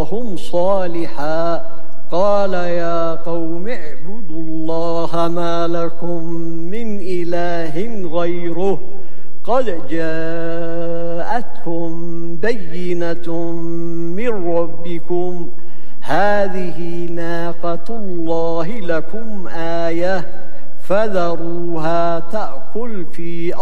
أخاهم صالحا قال يا قوم اعبدوا الله ما لكم من إله غيره قد جاءتكم بينة من ربكم هذه ناقة الله لكم آية فذروها تأكل في